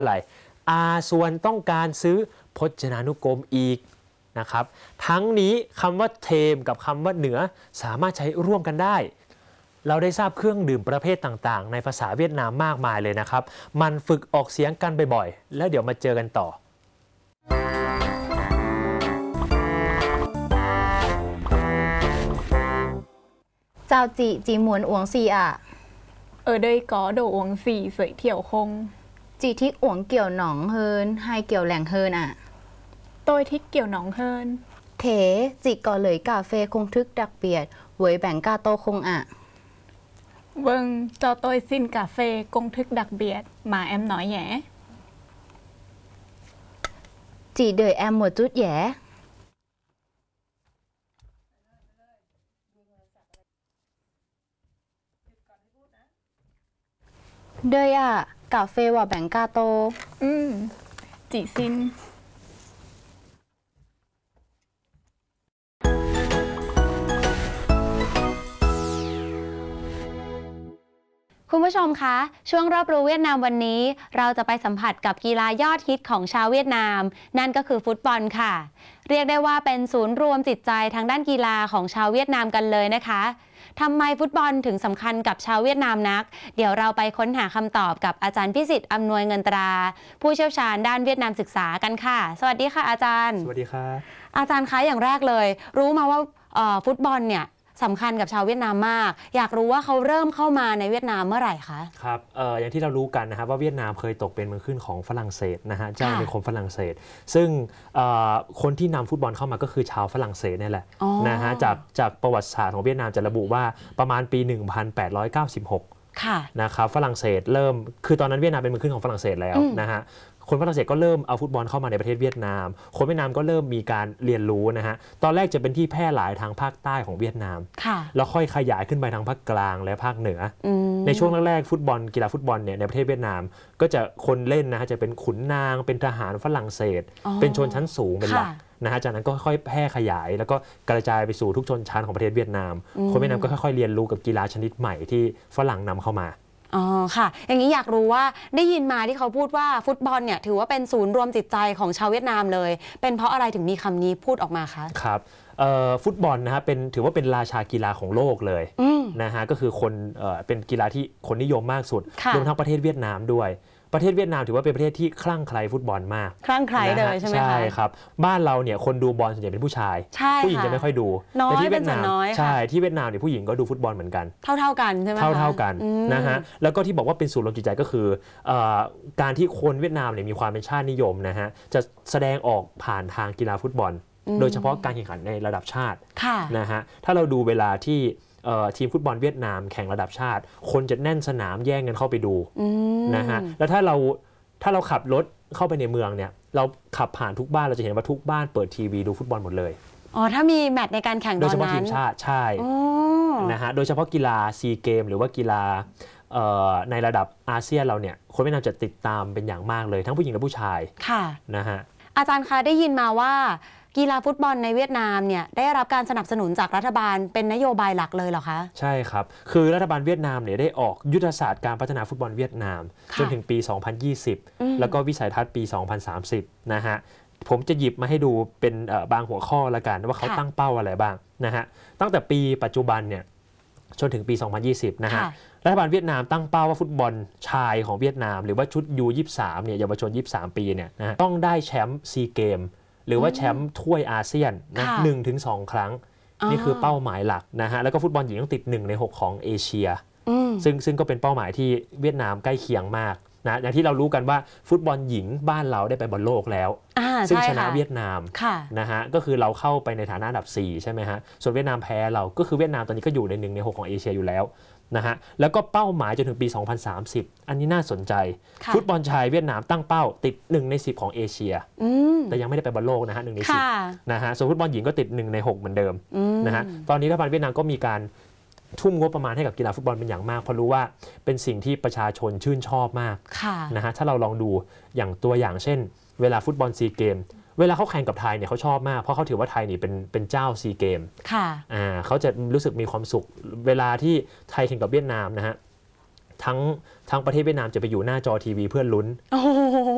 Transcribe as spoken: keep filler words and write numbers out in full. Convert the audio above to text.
อะไรอาส่วนต้องการซื้อพจนานุกรมอีกนะครับทั้งนี้คำว่าเทมกับคำว่าเหนือสามารถใช้ร่วมกันได้เราได้ทราบเครื่องดื่มประเภทต่างๆในภาษาเวียดนามมากมายเลยนะครับมันฝึกออกเสียงกันบ่อยๆแล้วเดี๋ยวมาเจอกันต่อเจ้าจีจีมวนอวงซีอ่ะ Ở đây có đồ uống gì giới thiệu không? Chị thích uống kiểu nóng hơn hay kiểu lạnh hơn ạ? Tôi thích kiểu nóng hơn. Thế chị có lấy cà phê công thức đặc biệt với bánh gato không ạ? Vâng, cho tôi xin cà phê công thức đặc biệt mà em nói nhé. Chị đợi em một chút nhé. Đây ạ, cà phê và bánh gato. Ừ, chị xin. คุณผู้ชมคะช่วงรอบรู้เวียดนามวันนี้เราจะไปสัมผัสกับกีฬายอดฮิตของชาวเวียดนามนั่นก็คือฟุตบอลค่ะเรียกได้ว่าเป็นศูนย์รวมจิตใจทางด้านกีฬาของชาวเวียดนามกันเลยนะคะทำไมฟุตบอลถึงสำคัญกับชาวเวียดนามนักเดี๋ยวเราไปค้นหาคำตอบกับอาจารย์พิสิทธิ์อำนวยเงินตราผู้เชี่ยวชาญด้านเวียดนามศึกษากันค่ะสวัสดีค่ะอาจารย์สวัสดีครับอาจารย์คะอย่างแรกเลยรู้มาว่าฟุตบอลเนี่ยสำคัญกับชาวเวียดนามมากอยากรู้ว่าเขาเริ่มเข้ามาในเวียดนามเมื่อไหร่คะครับเอ่ออย่างที่เรารู้กันนะครับว่าเวียดนามเคยตกเป็นเมืองขึ้นของฝรั่งเศสนะฮะเจ้าในคมฝรั่งเศสซึ่งคนที่นำฟุตบอลเข้ามาก็คือชาวฝรั่งเศสนี่แหละนะฮะจากจากประวัติศาสตร์ของเวียดนามจะระบุว่าประมาณปีหนึ่งพันแปดร้อยเก้าสิบหกนะครับฝรั่งเศสเริ่มคือตอนนั้นเวียดนามเป็นเมืองขึ้นของฝรั่งเศสแล้วนะฮะคนฝรั่งเศสก็เริ่มเอาฟุตบอลเข้ามาในประเทศเวียดนามคนเวียดนามก็เริ่มมีการเรียนรู้นะฮะตอนแรกจะเป็นที่แพร่หลายทางภาคใต้ของเวียดนามแล้วค่อยขยายขึ้นไปทางภาคกลางและภาคเหนือในช่วงแรกๆฟุตบอลกีฬาฟุตบอลเนี่ยในประเทศเวียดนามก็จะคนเล่นนะฮะจะเป็นขุนนางเป็นทหารฝรั่งเศสเป็นชนชั้นสูงเป็นหลักนะฮะจากนั้นก็ค่อยแพร่ขยายแล้วก็กระจายไปสู่ทุกชนชั้นของประเทศเวียดนามคนเวียดนามก็ค่อยๆเรียนรู้กับกีฬาชนิดใหม่ที่ฝรั่งนำเข้ามาอ๋อค่ะอย่างนี้อยากรู้ว่าได้ยินมาที่เขาพูดว่าฟุตบอลเนี่ยถือว่าเป็นศูนย์รวมจิตใจของชาวเวียดนามเลยเป็นเพราะอะไรถึงมีคำนี้พูดออกมาคะครับฟุตบอลนะฮะเป็นถือว่าเป็นราชากีฬาของโลกเลยนะฮะก็คือคนเป็นกีฬาที่คนนิยมมากสุดรวมทั้งประเทศเวียดนามด้วยประเทศเวียดนามถือว่าเป็นประเทศที่คลั่งไคล้ฟุตบอลมากคลั่งไคล้เลยใช่ไหมคะใช่ครับบ้านเราเนี่ยคนดูบอลส่วนใหญ่เป็นผู้ชายผู้หญิงจะไม่ค่อยดูแต่ที่เวียดนามใช่ที่เวียดนามเนี่ยผู้หญิงก็ดูฟุตบอลเหมือนกันเท่าๆกันใช่ไหมเท่าเท่ากันนะฮะแล้วก็ที่บอกว่าเป็นศูนย์รวมจิตใจก็คือการที่คนเวียดนามเนี่ยมีความเป็นชาตินิยมนะฮะจะแสดงออกผ่านทางกีฬาฟุตบอลโดยเฉพาะการแข่งขันในระดับชาตินะฮะถ้าเราดูเวลาที่ทีมฟุตบอลเวียดนามแข่งระดับชาติคนจะแน่นสนามแย่งกันเข้าไปดูนะฮะแล้วถ้าเราถ้าเราขับรถเข้าไปในเมืองเนี่ยเราขับผ่านทุกบ้านเราจะเห็นว่าทุกบ้านเปิดทีวีดูฟุตบอลหมดเลยอ๋อถ้ามีแมตช์ในการแข่งตอนนั้นโดยเฉพาะทีมชาติใช่นะฮะโดยเฉพาะกีฬาซีเกมหรือว่ากีฬาในระดับอาเซียนเราเนี่ยคนเวียดนามจะติดตามเป็นอย่างมากเลยทั้งผู้หญิงและผู้ชายค่ะนะฮะอาจารย์คะได้ยินมาว่ากีฬาฟุตบอลในเวียดนามเนี่ยได้รับการสนับสนุนจากรัฐบาลเป็นนโยบายหลักเลยเหรอคะใช่ครับคือรัฐบาลเวียดนามเนี่ยได้ออกยุทธศาสตร์การพัฒนาฟุตบอลเวียดนามจนถึงปี สองพันยี่สิบ แล้วก็วิสัยทัศน์ปี สองพันสามสิบ นะฮะผมจะหยิบมาให้ดูเป็นบางหัวข้อละกันว่าเขาตั้งเป้าอะไรบ้างนะฮะตั้งแต่ปีปัจจุบันเนี่ยจนถึงปี สองพันยี่สิบ นะฮะรัฐบาลเวียดนามตั้งเป้าว่าฟุตบอลชายของเวียดนามหรือว่าชุด ยู ยี่สิบสาม เนี่ยเยาวชนยี่สิบสามปีเนี่ยนะฮะต้องได้แชมป์ซีเกมหรือว่าแชมป์ถ้วยอาเซียนนะหนึ่งถึงสองครั้งนี่คือเป้าหมายหลักนะฮะแล้วก็ฟุตบอลหญิงต้องติดหนึ่งในหกของเอเชียซึ่งซึ่งก็เป็นเป้าหมายที่เวียดนามใกล้เคียงมากนะอย่างที่เรารู้กันว่าฟุตบอลหญิงบ้านเราได้ไปบอลโลกแล้วซึ่งชนะเวียดนามนะฮะก็คือเราเข้าไปในฐานะอันดับสี่ใช่ไหมฮะส่วนเวียดนามแพ้เราก็คือเวียดนามตอนนี้ก็อยู่ในหนึ่งในหกของเอเชียอยู่แล้วนะฮะแล้วก็เป้าหมายจนถึงปี สองพันสามสิบ อันนี้น่าสนใจฟุตบอลชายเวียดนามตั้งเป้าติดหนึ่งในสิบของเอเชียแต่ยังไม่ได้ไปบอลโลกนะฮะหนึ่งในสิบนะฮะส่วนฟุตบอลหญิงก็ติดหนึ่งในหกเหมือนเดิมนะฮะตอนนี้รัฐบาลเวียดนามก็มีการทุ่มงบประมาณให้กับกีฬาฟุตบอลเป็นอย่างมากเพราะรู้ว่าเป็นสิ่งที่ประชาชนชื่นชอบมากนะฮะถ้าเราลองดูอย่างตัวอย่างเช่นเวลาฟุตบอลซีเกมเวลาเขาแข่งกับไทยเนี่ยเขาชอบมากเพราะเขาถือว่าไทยนี่เป็นเป็นเจ้าซีเกมค่ะอ่าเขาจะรู้สึกมีความสุขเวลาที่ไทยแข่งกับเวียดนามนะฮะทั้งทั้งประเทศเวียดนามจะไปอยู่หน้าจอทีวีเพื่อลุ้น